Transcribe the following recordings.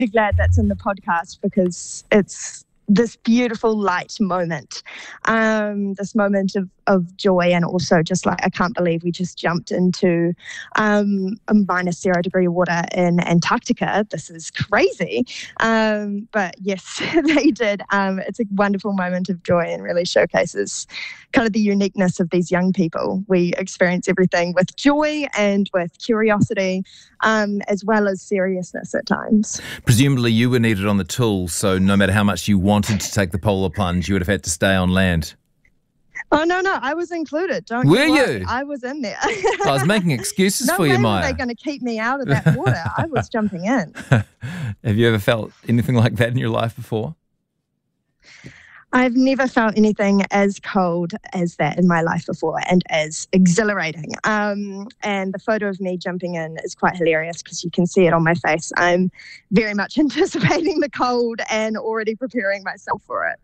glad that's in the podcast because it's this beautiful light moment, this moment of joy, and also just like I can't believe we just jumped into a -0 degree water in Antarctica. This is crazy. But yes, they did. It's a wonderful moment of joy and really showcases kind of the uniqueness of these young people. We experience everything with joy and with curiosity, as well as seriousness at times. Presumably you were needed on the tools, so no matter how much you wanted to take the polar plunge, you would have had to stay on land. Oh, no, I was incled. Were you? I was in there. I was making excuses for you, Maya. No way were they going to keep me out of that water. I was jumping in. Have you ever felt anything like that in your life before? I've never felt anything as cold as that in my life before, and as exhilarating. And the photo of me jumping in is quite hilarious because you can see it on my face. I'm very much anticipating the cold and already preparing myself for it.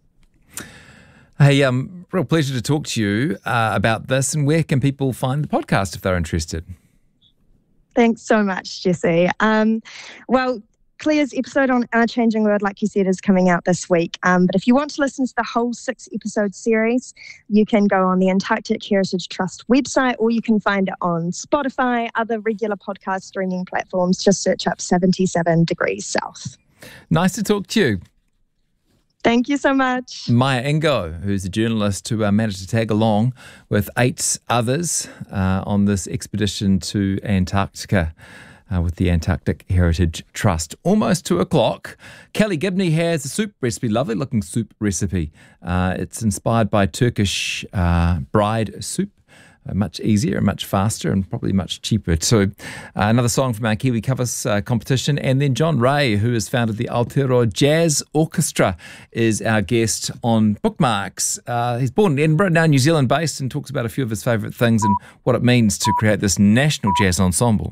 Hey, real pleasure to talk to you about this. And where can people find the podcast if they're interested? Thanks so much, Jesse. Well, Claire's episode on Our Changing World, like you said, is coming out this week. But if you want to listen to the whole 6-episode series, you can go on the Antarctic Heritage Trust website, or you can find it on Spotify, other regular podcast streaming platforms. Just search up 77 Degrees South. Nice to talk to you. Thank you so much. Maya Ingo, who's a journalist who managed to tag along with 8 others on this expedition to Antarctica with the Antarctic Heritage Trust. Almost 2:00. Kelly Gibney has a soup recipe, lovely looking soup recipe. It's inspired by Turkish bride soup. Much easier, much faster, and probably much cheaper too. Another song from our Kiwi Covers competition. And then John Ray, who has founded the Aotearoa Jazz Orchestra, is our guest on Bookmarks. He's born in Edinburgh, now New Zealand based, and talks about a few of his favourite things and what it means to create this national jazz ensemble.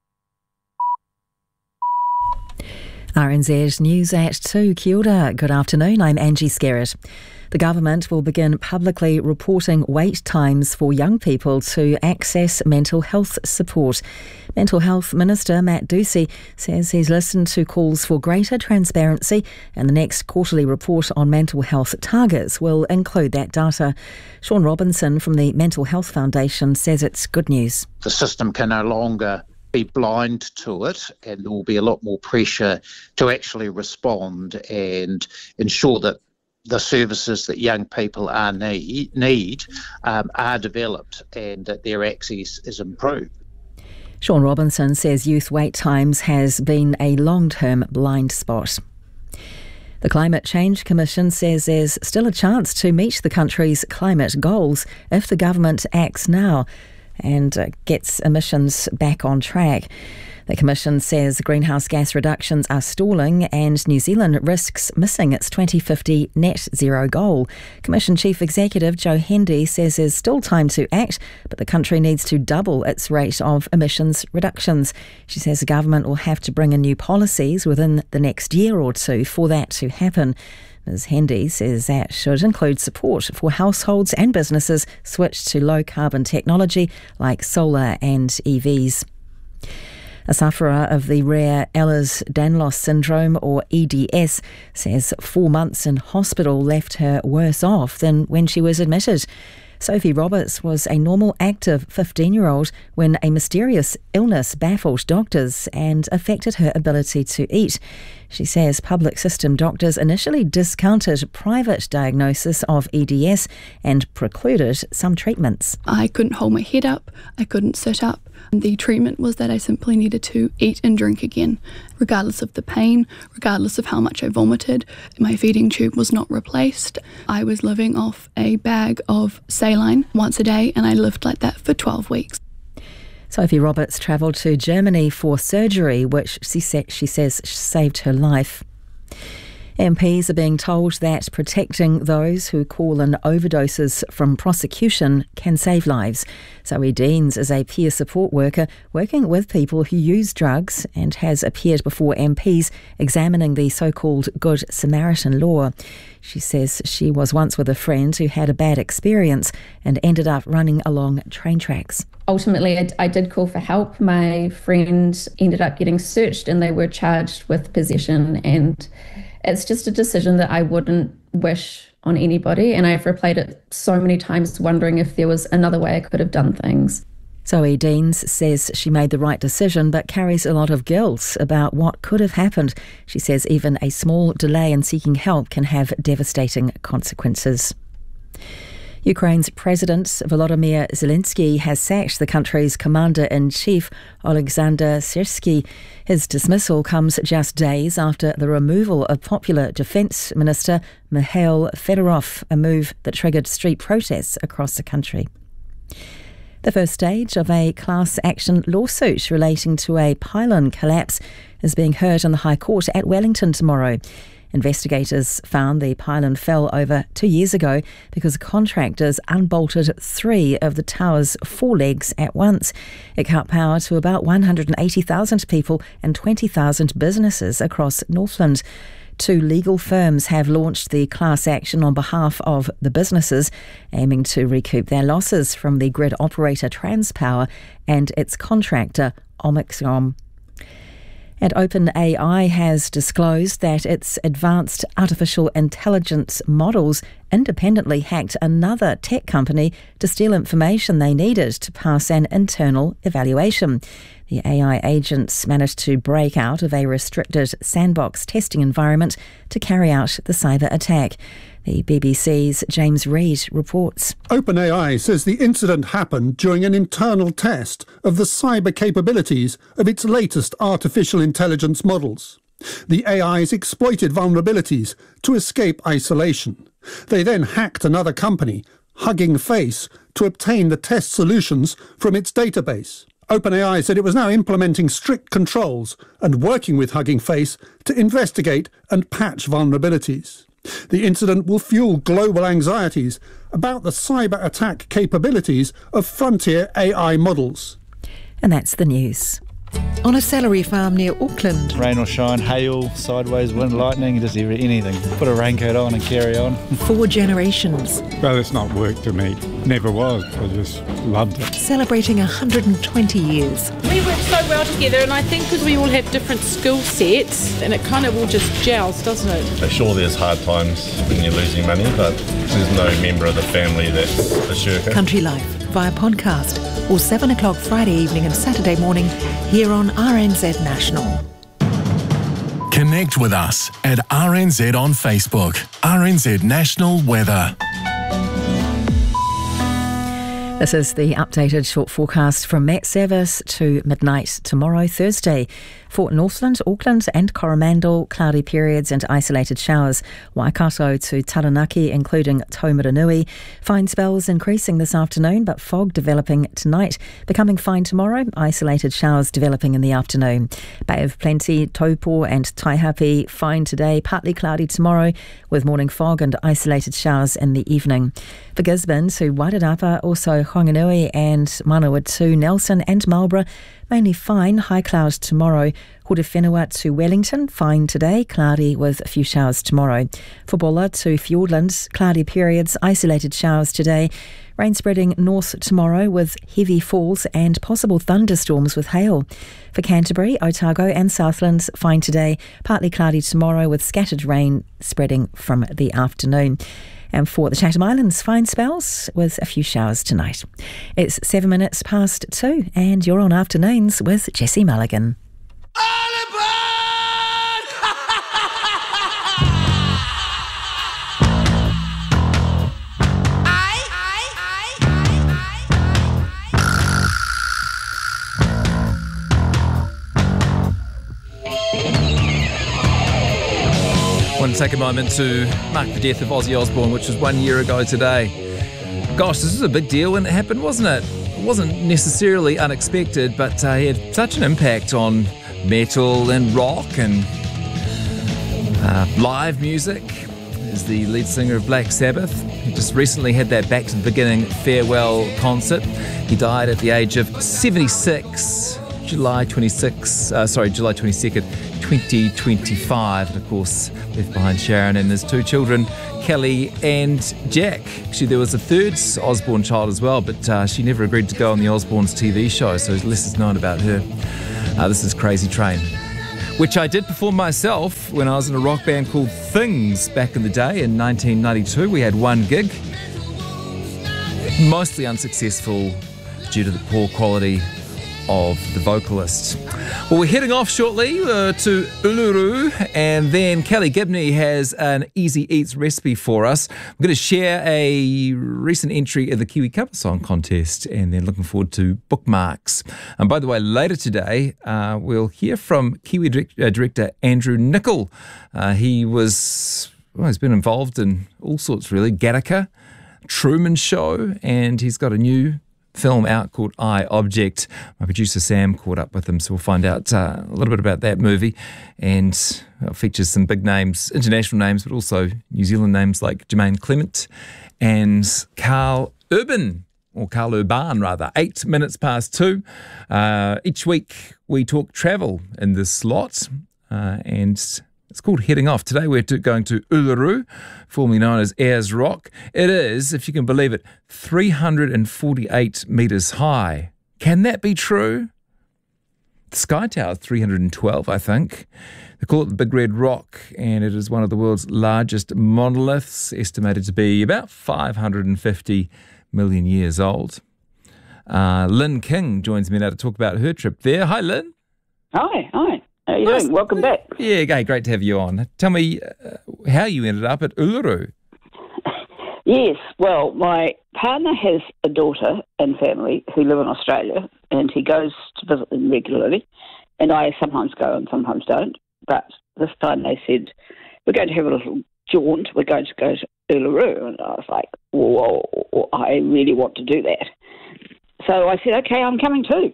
RNZ News at 2. Kia ora. Good afternoon. I'm Angie Skerritt. The government will begin publicly reporting wait times for young people to access mental health support. Mental Health Minister Matt Ducey says he's listened to calls for greater transparency, and the next quarterly report on mental health targets will include that data. Sean Robinson from the Mental Health Foundation says it's good news. The system can no longer be blind to it, and there will be a lot more pressure to actually respond and ensure that the services that young people need are developed and that their access is improved. Sean Robinson says youth wait times has been a long-term blind spot. The Climate Change Commission says there's still a chance to meet the country's climate goals if the government acts now and gets emissions back on track. The Commission says greenhouse gas reductions are stalling and New Zealand risks missing its 2050 net zero goal. Commission Chief Executive Jo Hendy says there's still time to act, but the country needs to double its rate of emissions reductions. She says the government will have to bring in new policies within the next year or two for that to happen. Ms Hendy says that should include support for households and businesses switch to low-carbon technology like solar and EVs. A sufferer of the rare Ehlers-Danlos syndrome, or EDS, says 4 months in hospital left her worse off than when she was admitted. Sophie Roberts was a normal, active 15-year-old when a mysterious illness baffled doctors and affected her ability to eat. She says public system doctors initially discounted private diagnosis of EDS and precluded some treatments. I couldn't hold my head up, I couldn't sit up. The treatment was that I simply needed to eat and drink again, regardless of the pain, regardless of how much I vomited. My feeding tube was not replaced. I was living off a bag of saline once a day, and I lived like that for 12 weeks. Sophie Roberts travelled to Germany for surgery, which she says saved her life. MPs are being told that protecting those who call in overdoses from prosecution can save lives. Zoe Deans is a peer support worker working with people who use drugs and has appeared before MPs examining the so-called Good Samaritan law. She says she was once with a friend who had a bad experience and ended up running along train tracks. Ultimately, I did call for help. My friend ended up getting searched and they were charged with possession, and it's just a decision that I wouldn't wish on anybody, and I've replayed it so many times wondering if there was another way I could have done things. Zoe Deans says she made the right decision but carries a lot of guilt about what could have happened. She says even a small delay in seeking help can have devastating consequences. Ukraine's President Volodymyr Zelensky has sacked the country's Commander-in-Chief, Oleksandr Syrsky. His dismissal comes just days after the removal of popular Defence Minister Mikhail Fedorov, a move that triggered street protests across the country. The first stage of a class action lawsuit relating to a pylon collapse is being heard in the High Court at Wellington tomorrow. Investigators found the pylon fell over 2 years ago because contractors unbolted 3 of the tower's 4 legs at once. It cut power to about 180,000 people and 20,000 businesses across Northland. 2 legal firms have launched the class action on behalf of the businesses, aiming to recoup their losses from the grid operator Transpower and its contractor Omexom. And OpenAI has disclosed that its advanced artificial intelligence models independently hacked another tech company to steal information they needed to pass an internal evaluation. The AI agents managed to break out of a restricted sandbox testing environment to carry out the cyber attack. The BBC's James Reid reports. OpenAI says the incident happened during an internal test of the cyber capabilities of its latest artificial intelligence models. The AIs exploited vulnerabilities to escape isolation. They then hacked another company, Hugging Face, to obtain the test solutions from its database. OpenAI said it was now implementing strict controls and working with Hugging Face to investigate and patch vulnerabilities. The incident will fuel global anxieties about the cyber attack capabilities of frontier AI models. And that's the news. On a celery farm near Auckland. Rain or shine, hail, sideways wind, lightning, just anything. Put a raincoat on and carry on. 4 generations. Well, it's not work to me. Never was. I just loved it. Celebrating 120 years. We work so well together, and I think because we all have different skill sets, and it kind of all just gels, doesn't it? Sure, there's hard times when you're losing money, but there's no member of the family that's a shirker. Country Life via podcast or 7 o'clock Friday evening and Saturday morning here on RNZ National. Connect with us at RNZ on Facebook. RNZ National Weather. This is the updated short forecast from Met Service to midnight tomorrow, Thursday. For Northland, Auckland and Coromandel, cloudy periods and isolated showers. Waikato to Taranaki, including Taumaranui. Fine spells increasing this afternoon, but fog developing tonight. Becoming fine tomorrow, isolated showers developing in the afternoon. Bay of Plenty, Taupo and Taihape, fine today, partly cloudy tomorrow, with morning fog and isolated showers in the evening. For Gisborne to Wairarapa, also Whanganui and Manawatu, Nelson and Marlborough, mainly fine, high cloud tomorrow. Horowhenua to Wellington, fine today, cloudy with a few showers tomorrow. For Bulla to Fiordland, cloudy periods, isolated showers today. Rain spreading north tomorrow with heavy falls and possible thunderstorms with hail. For Canterbury, Otago and Southlands, fine today, partly cloudy tomorrow with scattered rain spreading from the afternoon. And for the Chatham Islands, fine spells with a few showers tonight. It's 7 minutes past 2 and you're on Afternoons with Jessie Mulligan. I want to take a moment to mark the death of Ozzy Osbourne, which was 1 year ago today. Gosh, this was a big deal when it happened, wasn't it? It wasn't necessarily unexpected, but he had such an impact on metal and rock and Live music is the lead singer of Black Sabbath. He just recently had that Back to the Beginning farewell concert. He died at the age of 76, July 22nd, 2025. And of course, left behind Sharon and his two children, Kelly and Jack. Actually, there was a third Osborne child as well, but she never agreed to go on the Osbornes TV show, so less is known about her. This is Crazy Train, which I did perform myself when I was in a rock band called Things back in the day in 1992. We had one gig, mostly unsuccessful due to the poor quality of the vocalist. Well, we're heading off shortly to Uluru, and then Kelly Gibney has an Easy Eats recipe for us. I'm going to share a recent entry in the Kiwi Cover Song contest, and then looking forward to bookmarks. And by the way, later today, we'll hear from Kiwi director Andrew Nicol. He's been involved in all sorts, really. Gattaca, Truman Show, and he's got a new film out called I, Object. My producer Sam caught up with him, so we'll find out a little bit about that movie, and it features some big names, international names, but also New Zealand names like Jermaine Clement and Carl Urban, or Carl Urban rather. 8 minutes past 2. Each week we talk travel in this slot, and it's called Heading Off. Today we're going to Uluru, formerly known as Ayers Rock. It is, if you can believe it, 348 metres high. Can that be true? The Sky Tower is 312, I think. They call it the Big Red Rock, and it is one of the world's largest monoliths, estimated to be about 550 million years old. Lynn King joins me now to talk about her trip there. Hi, Lynn. Hi. How are you doing? Welcome back. Yeah, great to have you on. Tell me how you ended up at Uluru. Yes, well, my partner has a daughter and family who live in Australia, and he goes to visit them regularly, and I sometimes go and sometimes don't. But this time they said, we're going to have a little jaunt, we're going to go to Uluru. And I was like, whoa, I really want to do that. So I said, okay, I'm coming too.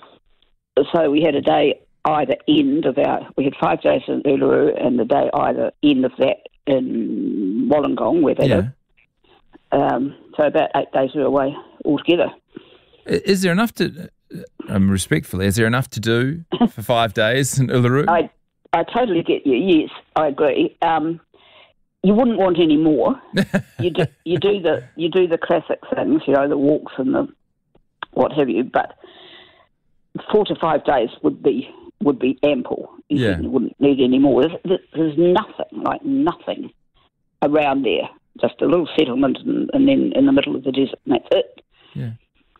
So we had a day either end of we had 5 days in Uluru, and the day either end of that in Wollongong, where they live. So about 8 days we were away altogether. Is there enough to, respectfully, is there enough to do for 5 days in Uluru? I totally get you. Yes, I agree. You wouldn't want any more. You do the classic things, the walks and the what have you. But 4 to 5 days would be ample. You wouldn't need any more. There's nothing around there. Just a little settlement and then in the middle of the desert, and that's it. Yeah.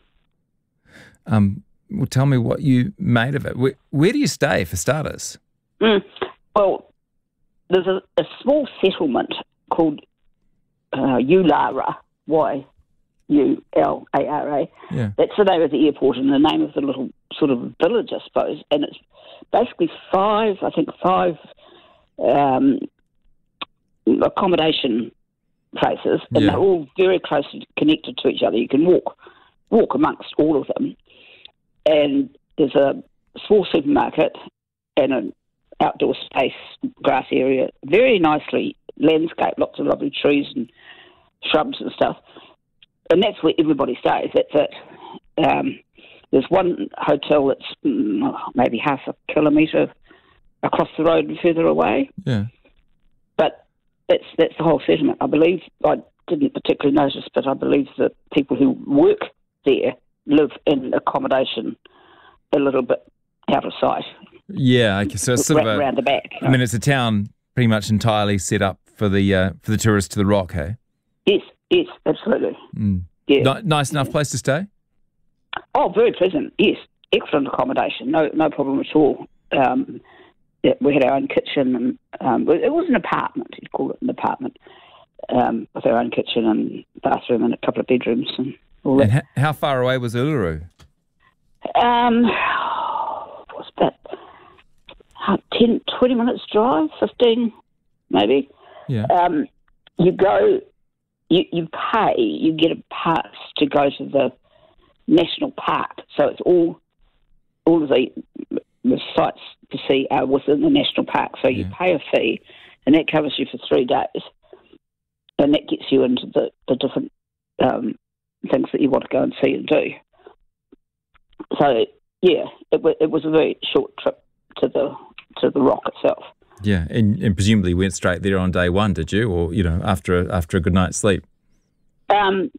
Well, tell me what you made of it. Where do you stay, for starters? Well, there's a small settlement called Ulara, Yulara. Yeah. That's the name of the airport and the name of the little sort of village, I suppose. And it's basically five accommodation places, and they're all very closely connected to each other. You can walk amongst all of them. And there's a small supermarket and an outdoor space, grass area, very nicely landscaped, lots of lovely trees and shrubs and stuff. And that's where everybody stays. That's it. There's one hotel that's maybe half a kilometre across the road and further away. Yeah. But that's the whole settlement. I believe, I didn't particularly notice, but I believe that people who work there live in accommodation a little bit out of sight. Yeah, okay. So it's sort of around the back. I mean, it's a town pretty much entirely set up for the tourists to the rock, hey? Yes, absolutely. Yeah. Nice enough place to stay? Oh, very pleasant. Yes, excellent accommodation. No problem at all. We had our own kitchen, and it was an apartment. You'd call it an apartment with our own kitchen and bathroom and a couple of bedrooms and all that. And how far away was Uluru? What's that? 10, 20 minutes drive, 15 maybe. Yeah. You go, you pay, you get a pass to go to the national park. So it's all of the sites to see are within the national park. So you pay a fee, and that covers you for 3 days, and that gets you into the different things that you want to go and see and do. So yeah, it was a very short trip to the rock itself. Yeah, and presumably went straight there on day one, did you? Or, after a good night's sleep? Trying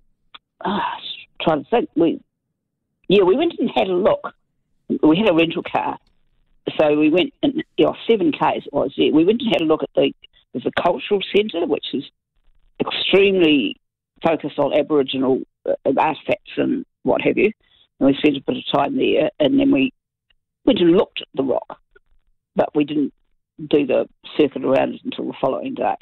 to think. We went and had a look. We had a rental car. So we went, and 7Ks it was there. We went and had a look at there's a cultural centre, which is extremely focused on Aboriginal artefacts and what have you. And we spent a bit of time there, and then we went and looked at the rock, but we didn't do the circuit around it until the following day.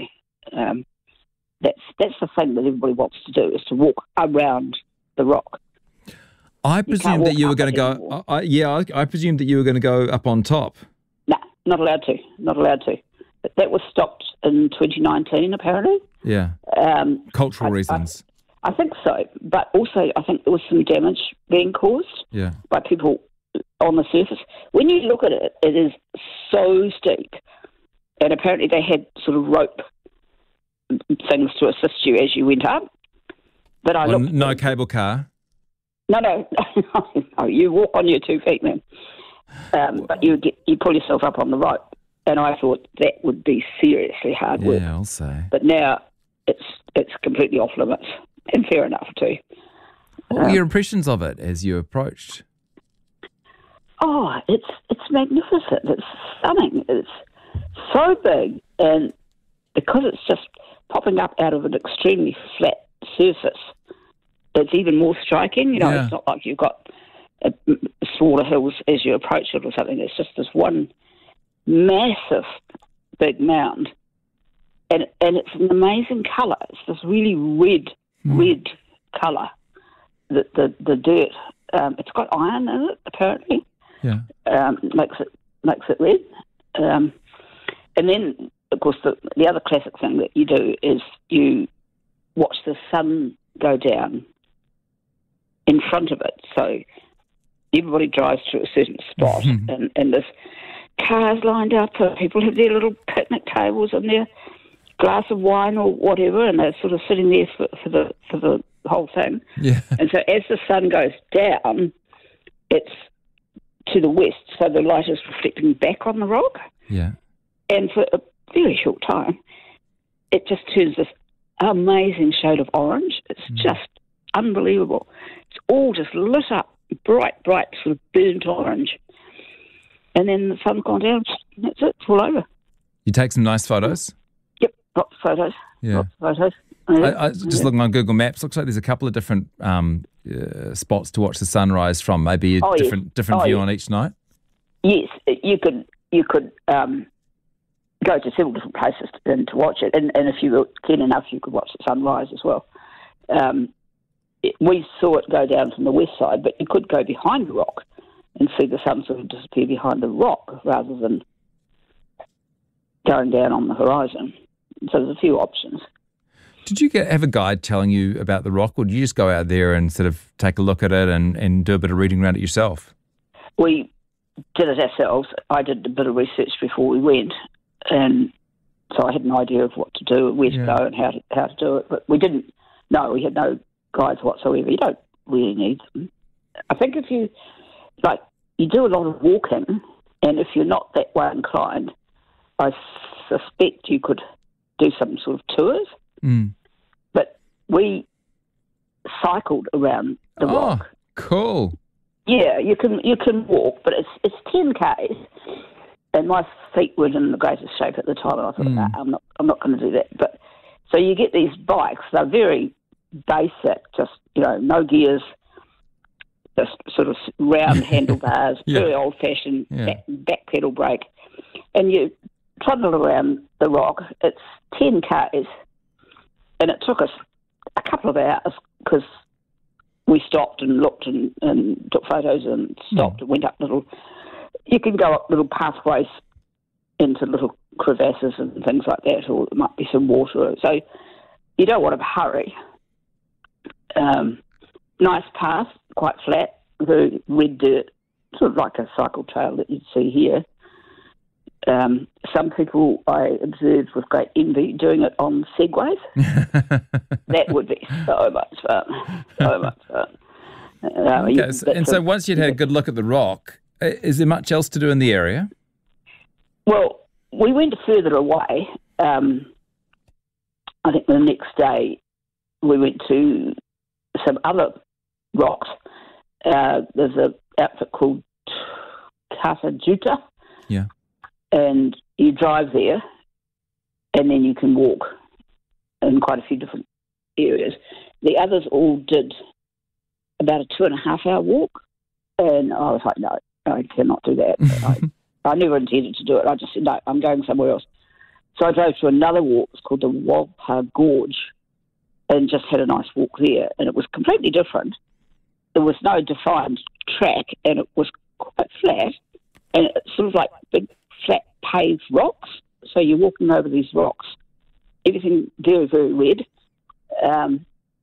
That's the thing that everybody wants to do, is to walk around the rock. I presumed that you were going to go. I presumed that you were going to go up on top. No, not allowed to. Not allowed to. But that was stopped in 2019, apparently. Yeah. Cultural reasons. I think so, but also I think there was some damage being caused by people on the surface. When you look at it, it is so steep, and apparently they had sort of rope things to assist you as you went up. But no cable car. No, you walk on your 2 feet, man. But you pull yourself up on the rope, and I thought that would be seriously hard work. Yeah, I'll say. But now it's completely off limits, and fair enough too. What were your impressions of it as you approached? Oh, it's magnificent. It's stunning. It's so big, and because it's just popping up out of an extremely flat surface, it's even more striking. It's not like you've got smaller hills as you approach it or something. It's just this one massive big mound, and it's an amazing colour. It's this really red colour. The dirt. It's got iron in it, apparently. Yeah. Makes it red. And then, of course, the other classic thing that you do is you watch the sun go down in front of it. So everybody drives to a certain spot, and there's cars lined up, and people have their little picnic tables and their glass of wine or whatever, and they're sort of sitting there for the whole thing. Yeah. And so as the sun goes down, it's to the west, so the light is reflecting back on the rock. Yeah. And for a very short time, it just turns this amazing shade of orange. It's just unbelievable. It's all just lit up, bright, sort of burnt orange. And then the sun's gone down, and that's it, it's all over. You take some nice photos? Yep, lots of photos. Yeah. Lots of photos. I just looking on Google Maps, looks like there's a couple of different spots to watch the sunrise from. Maybe a different view on each night. Yes, you could go to several different places to watch it, and if you were keen enough, you could watch the sunrise as well. We saw it go down from the west side, but you could go behind the rock and see the sun sort of disappear behind the rock rather than going down on the horizon. So there's a few options. Did you have a guide telling you about the rock, or did you just go out there and sort of take a look at it and do a bit of reading around it yourself? We did it ourselves. I did a bit of research before we went, and so I had an idea of what to do, where to go and how to do it. But we didn't. No, we had no guides whatsoever. You don't really need them. I think if you do a lot of walking, and if you're not that way inclined, I suspect you could do some sort of tours. Mm. But we cycled around the rock. Cool. Yeah, you can walk, but it's 10 Ks, and my feet weren't in the greatest shape at the time, and I thought, nah, I'm not going to do that. But so you get these bikes; they're very basic, just no gears, just sort of round handlebars, very old-fashioned back pedal brake, and you trundle around the rock. It's 10 Ks. And it took us a couple of hours because we stopped and looked and took photos and stopped and went up you can go up little pathways into little crevasses and things like that, or there might be some water. So you don't want to hurry. Nice path, quite flat, very red dirt, sort of like a cycle trail that you'd see here. Some people I observed with great envy doing it on segways. That would be so much fun. So much fun. So once you'd had a good look at the rock, is there much else to do in the area? Well, we went further away. I think the next day we went to some other rocks. There's an outfit called Katajuta. Yeah. And you drive there, and then you can walk in quite a few different areas. The others all did about a 2.5-hour walk, and I was like, no, I cannot do that. I never intended to do it. I just said, no, I'm going somewhere else. So I drove to another walk. It's called the Walpa Gorge, and just had a nice walk there, and it was completely different. There was no defined track, and it was quite flat, and it's sort of like big flat paved rocks. So you're walking over these rocks, everything very, very red. And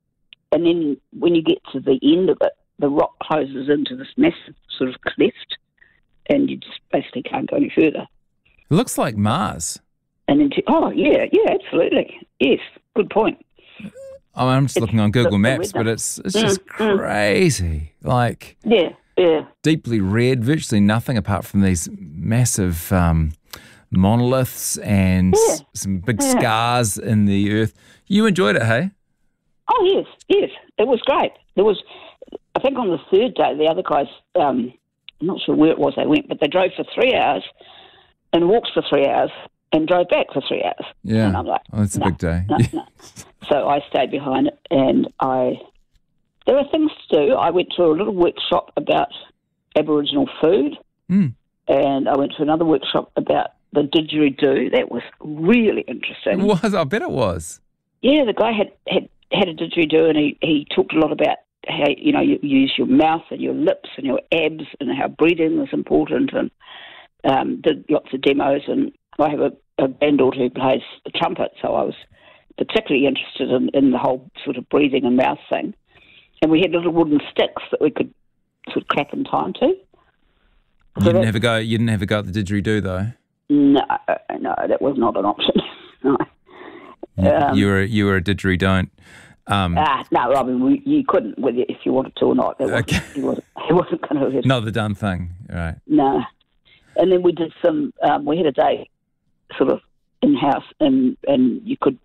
then when you get to the end of it, the rock closes into this massive sort of cleft, and you just basically can't go any further. It looks like Mars. And then, yeah, absolutely. Yes, good point. I'm just looking on Google Maps, but it's just crazy. Like, yeah. Deeply red, virtually nothing apart from these massive monoliths and some big scars in the earth. You enjoyed it, hey? Oh, yes. It was great. There was, I think on the third day, the other guys, I'm not sure where it was they went, but they drove for 3 hours and walked for 3 hours and drove back for 3 hours. Yeah. And I'm like, that's a big day. No. So I stayed behind it, and there are things to do. I went to a little workshop about Aboriginal food, and I went to another workshop about the didgeridoo. That was really interesting. It was. I bet it was. Yeah, the guy had a didgeridoo, and he talked a lot about how you use your mouth and your lips and your abs, and how breathing is important, and did lots of demos. And I have a granddaughter who plays the trumpet, so I was particularly interested in the whole sort of breathing and mouth thing. And we had little wooden sticks that we could sort of clap in time to. You didn't have a go at the didgeridoo, though? No, that was not an option. No. You were a didgeridoo. No, I mean, you couldn't, whether if you wanted to or not. He wasn't going to hurt. Not the done thing, right? No. And then we did some. We had a day, sort of in-house, and you could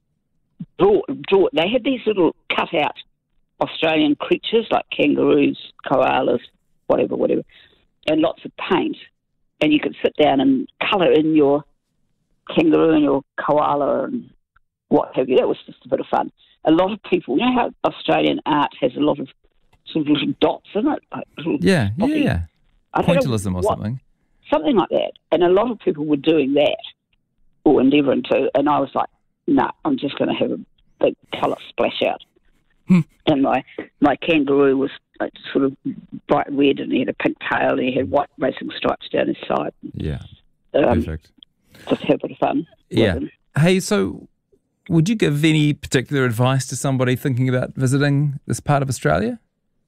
draw. They had these little cut-out Australian creatures like kangaroos, koalas, whatever, and lots of paint. And you could sit down and colour in your kangaroo and your koala and what have you. That was just a bit of fun. A lot of people, you know how Australian art has a lot of sort of little dots in it? Like yeah. Pointillism or something. Something like that. And a lot of people were doing that, or endeavouring to, and I was like, no, I'm just going to have a big colour splash out. And my kangaroo was like sort of bright red, and he had a pink tail, and he had white racing stripes down his side. Yeah, perfect. Just have a bit of fun. Yeah. Hey, so would you give any particular advice to somebody thinking about visiting this part of Australia?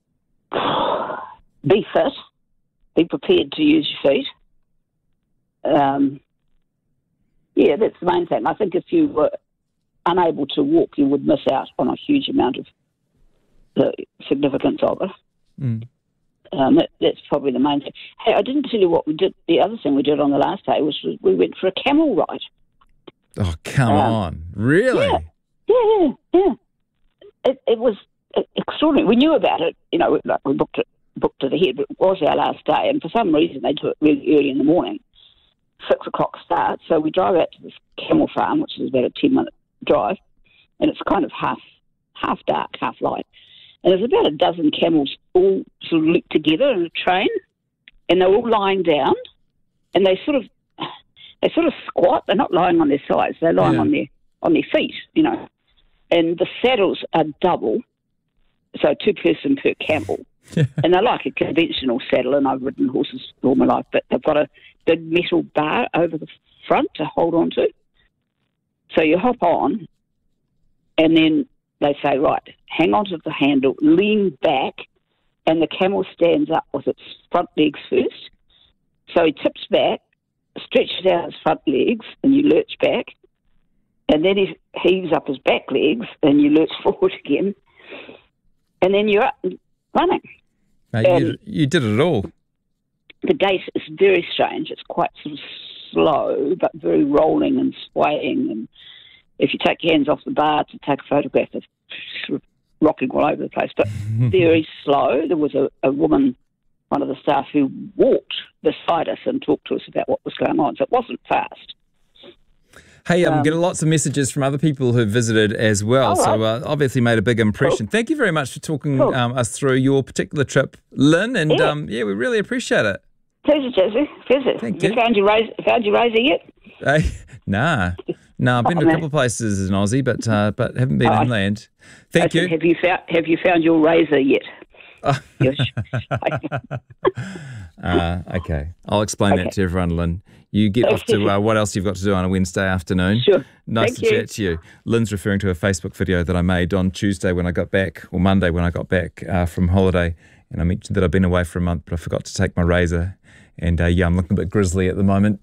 Be fit. Be prepared to use your feet. Yeah, that's the main thing. I think if you were unable to walk, you would miss out on a huge amount of the significance of it. That's probably the main thing. Hey, I didn't tell you what we did. The other thing we did on the last day was we went for a camel ride. Oh, come on. Really? Yeah. It was extraordinary. We knew about it. You know, we booked it ahead, but it was our last day, and for some reason they do it really early in the morning, 6 o'clock start. So we drive out to this camel farm, which is about a 10-minute drive, and it's kind of half dark, half light. And there's about a dozen camels all sort of looped together in a train, and they're all lying down, and they sort of squat. They're not lying on their sides; they're lying on their feet, you know. And the saddles are double, so 2 person per camel. And they're like a conventional saddle, and I've ridden horses all my life, but they've got a big metal bar over the front to hold on to. So you hop on, and then they say, right, hang on to the handle, lean back, and the camel stands up with its front legs first. So he tips back, stretches out his front legs and you lurch back, and then he heaves up his back legs and you lurch forward again, and then you're up and running. You did it all. The gait is very strange. It's quite sort of slow, but very rolling and swaying. And if you take your hands off the bar to take a photograph, it's sort of rocking all over the place, but very slow. There was a woman, one of the staff, who walked beside us and talked to us about what was going on. So it wasn't fast. Hey, I'm getting lots of messages from other people who visited as well. Right. So obviously made a big impression. Cool. Thank you very much for talking us through your particular trip, Lynn. And we really appreciate it. Pleasure, Jesse. Pleasure. Thank you. Found your razor yet? Nah, I've been to a couple of places in Aussie, but haven't been inland. Thank you. Have you found your razor yet? Okay. I'll explain that to everyone, Lynn. You get off to what else you've got to do on a Wednesday afternoon. Sure. Nice to chat to you. Lynn's referring to a Facebook video that I made on Tuesday when I got back, or Monday when I got back from holiday. And I mentioned that I've been away for a month, but I forgot to take my razor. And I'm looking a bit grizzly at the moment.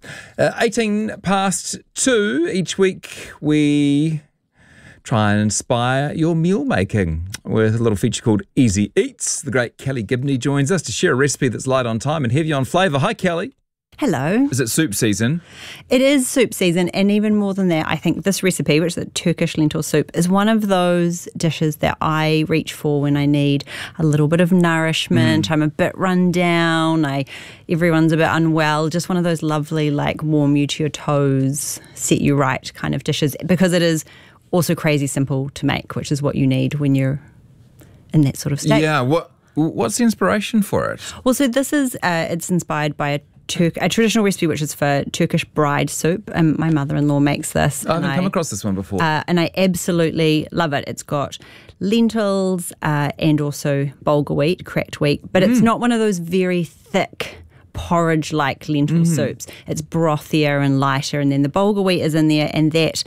18 past 2. Each week we try and inspire your meal making with a little feature called Easy Eats. The great Kelly Gibney joins us to share a recipe that's light on time and heavy on flavour. Hi, Kelly. Hello. Is it soup season? It is soup season, and even more than that, I think this recipe, which is the Turkish lentil soup, is one of those dishes that I reach for when I need a little bit of nourishment. I'm a bit run down. Everyone's a bit unwell. Just one of those lovely, like, warm you to your toes, set you right kind of dishes, because it is also crazy simple to make, which is what you need when you're in that sort of state. Yeah. What's the inspiration for it? Well, so this is it's inspired by a traditional recipe, which is for Turkish bride soup, and my mother-in-law makes this. I haven't come across this one before. And I absolutely love it. It's got lentils and also bulgur wheat, cracked wheat, but it's not one of those very thick porridge-like lentil soups. It's brothier and lighter, and then the bulgur wheat is in there, and that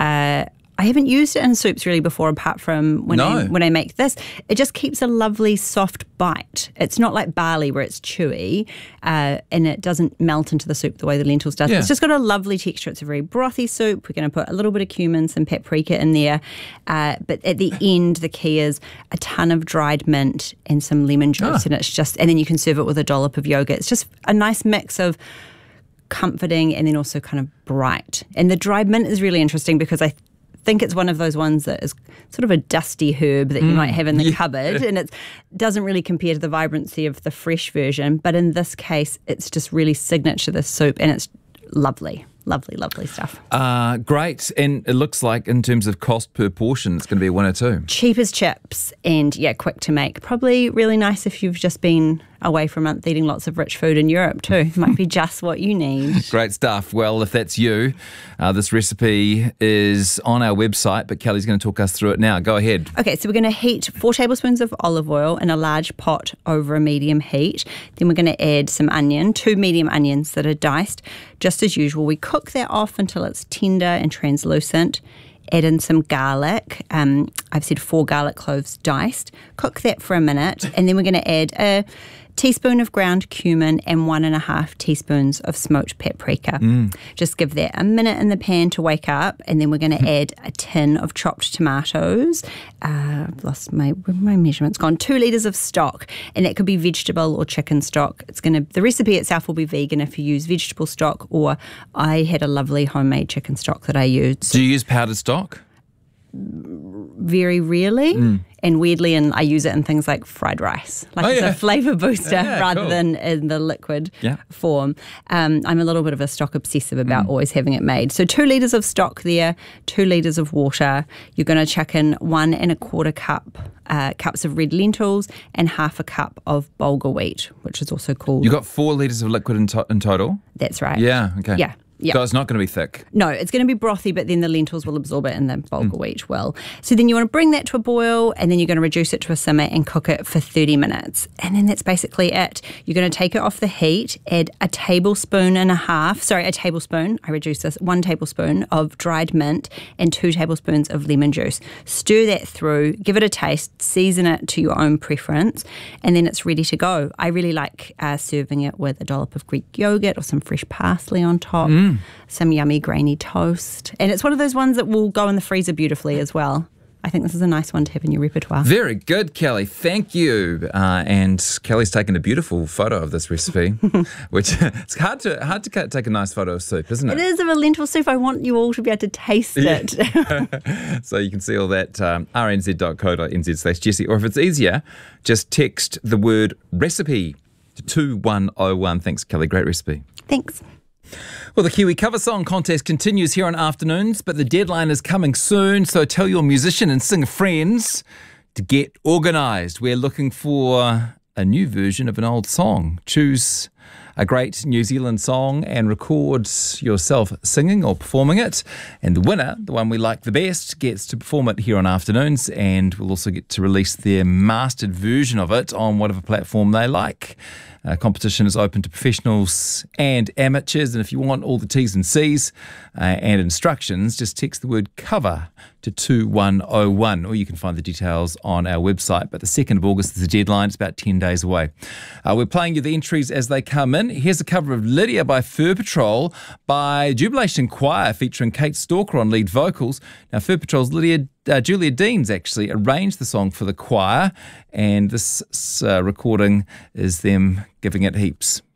I haven't used it in soups really before, apart from when I make this. It just keeps a lovely soft bite. It's not like barley where it's chewy and it doesn't melt into the soup the way the lentils does. Yeah. It's just got a lovely texture. It's a very brothy soup. We're going to put a little bit of cumin, some paprika in there. But at the end, the key is a ton of dried mint and some lemon juice. And it's just, and then you can serve it with a dollop of yogurt. It's just a nice mix of comforting and then also kind of bright. And the dried mint is really interesting because I think it's one of those ones that is sort of a dusty herb that you might have in the cupboard, and it doesn't really compare to the vibrancy of the fresh version, but in this case it's just really signature, this soup, and it's lovely. Lovely, lovely stuff. Great. And it looks like in terms of cost per portion, it's going to be a winner too. Cheap as chips and, quick to make. Probably really nice if you've just been away for a month eating lots of rich food in Europe too. Might be just what you need. Great stuff. Well, if that's you, this recipe is on our website, but Kelly's going to talk us through it now. Go ahead. Okay, so we're going to heat 4 tablespoons of olive oil in a large pot over a medium heat. Then we're going to add some onion, 2 medium onions that are diced. Just as usual, we cook that off until it's tender and translucent. Add in some garlic. I've said 4 garlic cloves diced. Cook that for a minute, and then we're going to add a teaspoon of ground cumin and 1.5 teaspoons of smoked paprika. Just give that a minute in the pan to wake up, and then we're going to add a tin of chopped tomatoes. I've lost my measurements gone. 2 litres of stock, and that could be vegetable or chicken stock. The recipe itself will be vegan if you use vegetable stock, or I had a lovely homemade chicken stock that I used. Do you use powdered stock? Very rarely, and weirdly, and I use it in things like fried rice, it's a flavour booster rather than in the liquid form. I'm a little bit of a stock obsessive about always having it made. So 2 litres of stock there, 2 litres of water. You're going to chuck in 1 1/4 cups of red lentils and 1/2 cup of bulgur wheat, which is also called... You got 4 litres of liquid in total? That's right. Yeah, okay. Yeah. Yeah. So it's not going to be thick. No, it's going to be brothy, but then the lentils will absorb it and the bulgur wheat will. So then you want to bring that to a boil, and then you're going to reduce it to a simmer and cook it for 30 minutes. And then that's basically it. You're going to take it off the heat, add a tablespoon, I reduce this, 1 tablespoon of dried mint and 2 tablespoons of lemon juice. Stir that through, give it a taste, season it to your own preference, and then it's ready to go. I really like serving it with a dollop of Greek yogurt or some fresh parsley on top, some yummy grainy toast. And it's one of those ones that will go in the freezer beautifully as well. I think this is a nice one to have in your repertoire. Very good, Kelly. Thank you. And Kelly's taken a beautiful photo of this recipe, which it's hard to take a nice photo of soup, isn't it? It is of a lentil soup. I want you all to be able to taste it. So you can see all that, rnz.co.nz/Jessie. Or if it's easier, just text the word recipe to 2101. Thanks, Kelly. Great recipe. Thanks. Well, the Kiwi Cover Song Contest continues here on Afternoons, but the deadline is coming soon, so tell your musician and singer friends to get organised. We're looking for a new version of an old song. Choose a great New Zealand song and record yourself singing or performing it. And the winner, the one we like the best, gets to perform it here on Afternoons, and we'll also get to release their mastered version of it on whatever platform they like. Competition is open to professionals and amateurs, and if you want all the T's and C's and instructions, just text the word cover to 2101, or you can find the details on our website. But the 2nd of August is the deadline. It's about 10 days away. We're playing you the entries as they come in. Here's a cover of Lydia by Fur Patrol by Jubilation Choir featuring Kate Stalker on lead vocals. Now, Fur Patrol's Julia Deans actually arranged the song for the choir, and this recording is them giving it heaps.